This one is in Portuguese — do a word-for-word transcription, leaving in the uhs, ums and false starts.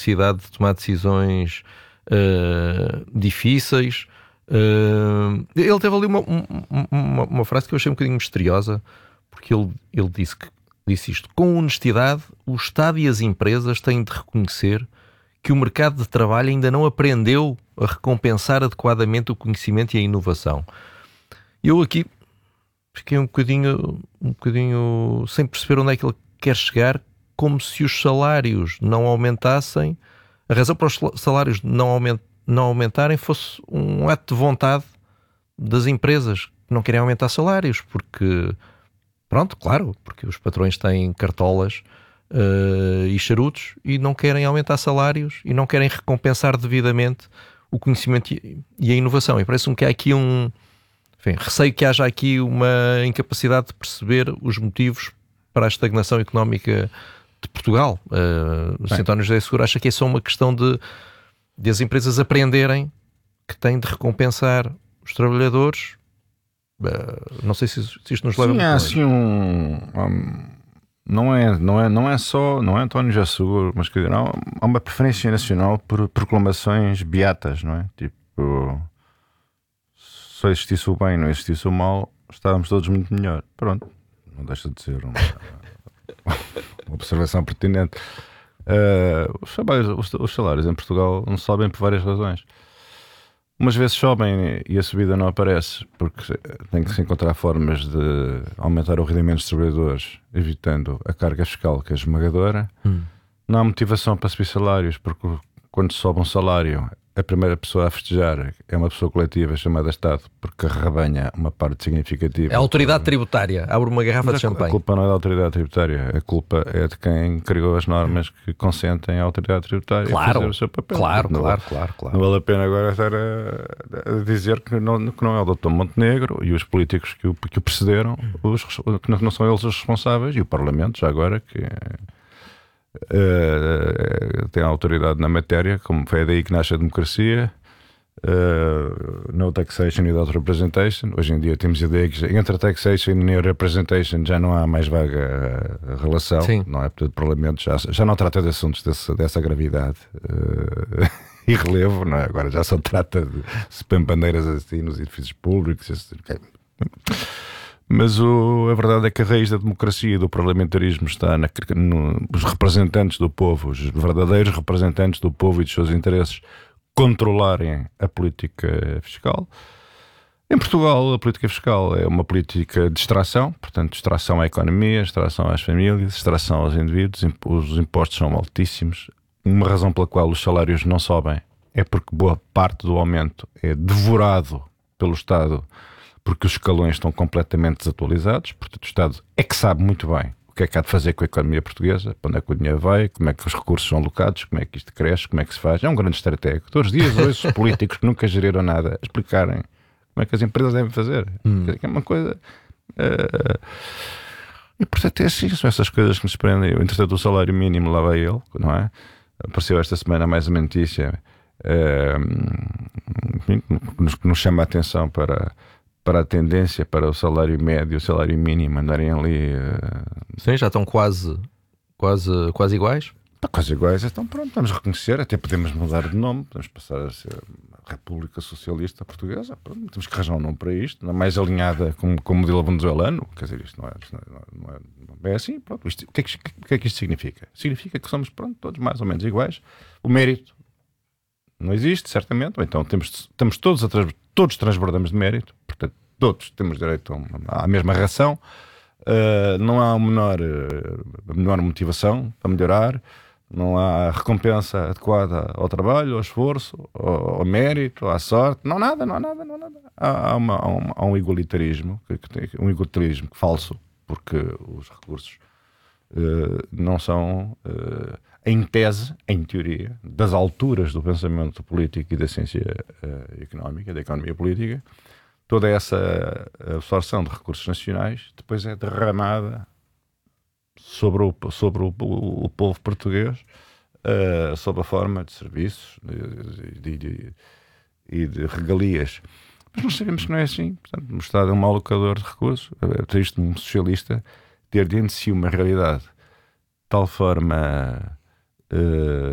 incapacidade de tomar decisões uh, difíceis. Uh, ele teve ali uma, uma, uma frase que eu achei um bocadinho misteriosa, porque ele, ele disse, que, disse isto: com honestidade, o Estado e as empresas têm de reconhecer que o mercado de trabalho ainda não aprendeu a recompensar adequadamente o conhecimento e a inovação. Eu aqui fiquei um bocadinho, um bocadinho sem perceber onde é que ele quer chegar, como se os salários não aumentassem, a razão para os salários não, aument, não aumentarem fosse um ato de vontade das empresas que não querem aumentar salários, porque, pronto, claro, porque os patrões têm cartolas uh, e charutos e não querem aumentar salários e não querem recompensar devidamente o conhecimento e, e a inovação. E parece-me que há aqui um... Enfim, receio que haja aqui uma incapacidade de perceber os motivos para a estagnação económica de Portugal. Uh, o senhor António José Seguro acha que é só uma questão de, de as empresas aprenderem que têm de recompensar os trabalhadores. Uh, não sei se, se isto nos leva Sim, a é assim um, um, não, é, não, é, não é só não é António José Seguro, mas quer dizer, há, há uma preferência nacional por proclamações beatas, não é? Tipo, se existisse o bem, não existisse o mal, estávamos todos muito melhor. Pronto, não deixa de ser uma, uma observação pertinente. Uh, os, salários, os, os salários em Portugal não sobem por várias razões. Umas vezes sobem e a subida não aparece porque tem que se encontrar formas de aumentar o rendimento dos trabalhadores, evitando a carga fiscal, que é esmagadora. Hum. Não há motivação para subir salários, porque quando sobe um salário, a primeira pessoa a festejar é uma pessoa coletiva chamada Estado, porque arrebanha uma parte significativa. É a autoridade tributária, abre uma garrafa Mas de champanhe. A culpa não é da autoridade tributária, a culpa é de quem criou as normas que consentem à autoridade tributária claro, fazer o seu papel. Claro, não, claro, claro, claro. Não vale a pena agora estar a, a dizer que não, que não é o doutor Montenegro e os políticos que o, que o precederam, os, que não são eles os responsáveis, e o Parlamento, já agora, que Uh, tem a autoridade na matéria, como foi daí que nasce a democracia. Uh, no taxation e without representation. Hoje em dia temos a ideia que entre a taxation e a representation já não há mais vaga relação. Sim. Não é? Portanto, o Parlamento já, já não trata de assuntos desse, dessa gravidade uh, e relevo, não é? Agora já só trata de se põe bandeiras assim nos edifícios públicos. Assim. Mas o, a verdade é que a raiz da democracia e do parlamentarismo está na, no, os representantes do povo, os verdadeiros representantes do povo e dos seus interesses, controlarem a política fiscal. Em Portugal, a política fiscal é uma política de extração, portanto, extração à economia, extração às famílias, extração aos indivíduos. Os impostos são altíssimos. Uma razão pela qual os salários não sobem é porque boa parte do aumento é devorado pelo Estado, porque os escalões estão completamente desatualizados. Portanto, o Estado é que sabe muito bem o que é que há de fazer com a economia portuguesa, para onde é que o dinheiro vai, como é que os recursos são alocados, como é que isto cresce, como é que se faz. É um grande estratégia. Todos os dias ouço políticos que nunca geriram nada explicarem como é que as empresas devem fazer. Hum. É uma coisa... Uh... E, portanto, é assim, são essas coisas que nos prendem. Entretanto, o salário mínimo, lá vai ele, não é? Apareceu esta semana mais uma notícia uh... que nos, que nos chama a atenção para... para a tendência para o salário médio e o salário mínimo andarem ali... Uh... Sim, já estão quase, quase, quase iguais. Estão quase iguais, então pronto, vamos reconhecer, até podemos mudar de nome, podemos passar a ser a República Socialista Portuguesa, pronto, temos que arranjar um nome para isto, mais alinhada com, com o modelo venezuelano, quer dizer, isto não é, isto não é, não é, não é assim, pronto. Isto, o, que é que, o que é que isto significa? Significa que somos, pronto, todos mais ou menos iguais. O mérito não existe, certamente, ou então temos, temos todos a trans, todos transbordamos de mérito, portanto, todos temos direito a, uma, à mesma ração, uh, não há menor, uh, menor motivação para melhorar, não há recompensa adequada ao trabalho, ao esforço, ao, ao mérito, à sorte, não há nada, não há nada, não há nada. Há, há, uma, há, um, há um igualitarismo, que, que tem, um igualitarismo falso, porque os recursos uh, não são... Uh, em tese, em teoria, das alturas do pensamento político e da ciência uh, económica, da economia política, toda essa absorção de recursos nacionais depois é derramada sobre o, sobre o, o, o povo português uh, sob a forma de serviços e de, de, de, de regalias. Mas nós sabemos que não é assim. Portanto, o Estado é um mau alocador de recursos. É triste um socialista ter diante de si uma realidade de tal forma... Uh,